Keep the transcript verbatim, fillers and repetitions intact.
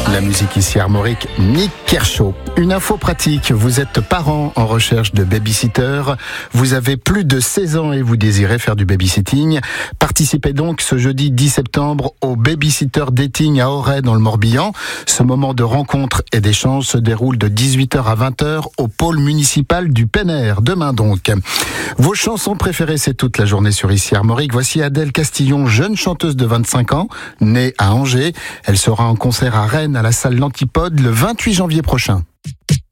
La musique ici Armorique, Nick Kershaw. Une info pratique, vous êtes parent en recherche de babysitter, vous avez plus de seize ans et vous désirez faire du babysitting. Participez donc ce jeudi dix septembre au Babysitter Dating à Auray dans le Morbihan. Ce moment de rencontre et d'échange se déroule de dix-huit heures à vingt heures au pôle municipal du Penner. Demain donc. Vos chansons préférées, c'est toute la journée sur ici Armorique. Voici Adèle Castillon, jeune chanteuse de vingt-cinq ans, née à Angers. Elle sera en concert à Rennes à la salle L'Antipode le vingt-huit janvier prochain.